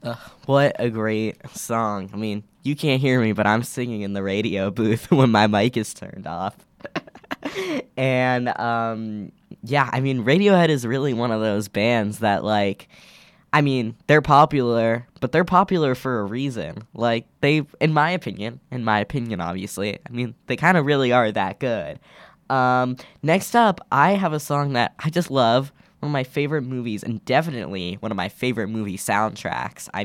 What a great song. I mean, you can't hear me, but I'm singing in the radio booth when my mic is turned off. And yeah, I mean, Radiohead is really one of those bands that, like, I mean, they're popular, but they're popular for a reason. Like, they, in my opinion, obviously, I mean, they kind of really are that good. Next up, I have a song that I just love, one of my favorite movies, and definitely one of my favorite movie soundtracks.